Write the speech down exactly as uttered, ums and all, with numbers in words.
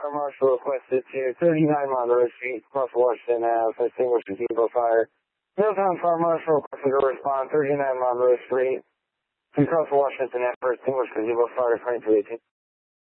Fire Marshal requested to thirty-nine Monroe Street, North Washington Ave, extinguished gazebo fire. Middletown Fire Marshal requested to respond thirty-nine Monroe Street, to Cross Washington Ave, extinguished gazebo fire, twenty-three eighteen.